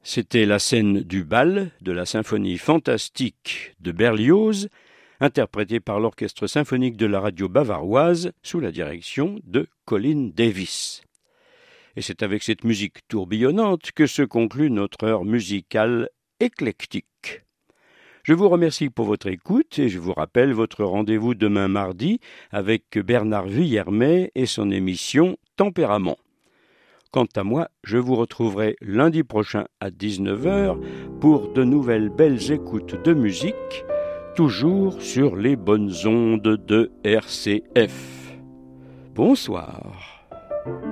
C'était la scène du bal de la symphonie fantastique de Berlioz, interprétée par l'Orchestre symphonique de la radio bavaroise sous la direction de Colin Davis. Et c'est avec cette musique tourbillonnante que se conclut notre heure musicale éclectique. Je vous remercie pour votre écoute et je vous rappelle votre rendez-vous demain mardi avec Bernard Vuillermet et son émission Tempérament. Quant à moi, je vous retrouverai lundi prochain à 19h pour de nouvelles belles écoutes de musique, toujours sur les bonnes ondes de RCF. Bonsoir.